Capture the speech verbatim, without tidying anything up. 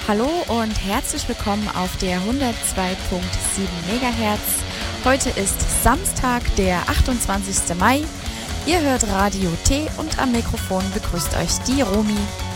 Hallo und herzlich willkommen auf der hundertzwei Komma sieben Megahertz. Heute ist Samstag, der achtundzwanzigster Mai. Ihr hört Radio T und am Mikrofon begrüßt euch die Romi.